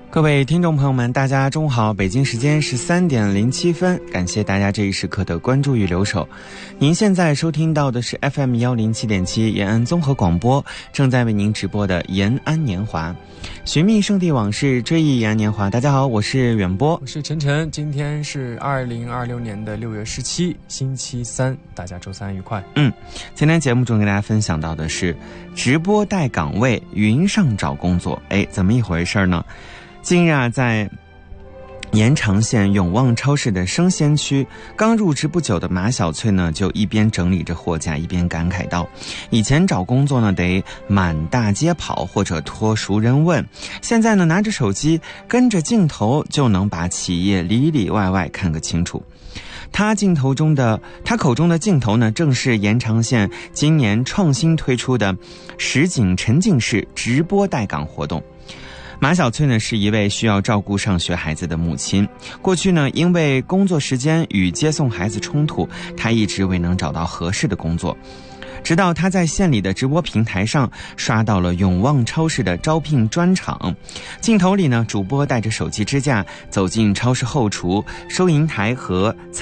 各位听众朋友们，大家中午好，北京时间13点07分，感谢大家这一时刻的关注与留守。您现在收听到的是 FM 107.7延安综合广播，正在为您直播的延安年华，寻觅圣地往事，追忆延安年华。大家好，我是远播， 我是晨晨。今天是2026年的6月17，星期三，大家周三愉快。 今天节目中跟大家分享到的是直播带岗位，云上找工作。怎么一回事呢？近日在延长县永旺超市的生鲜区，刚入职不久的马小翠呢，就一边整理着货架，一边感慨道：以前找工作呢，得满大街跑或者托熟人问，现在呢，拿着手机跟着镜头就能把企业里里外外看个清楚。他口中的镜头呢，正是延长县今年创新推出的实景沉浸式直播带岗活动。马小翠呢是一位需要照顾上学孩子的母亲，过去呢因为工作时间与接送孩子冲突，她一直未能找到合适的工作。直到她在县里的直播平台上刷到了永旺超市的招聘专场，镜头里呢，主播带着手机支架走进超市后厨、收银台和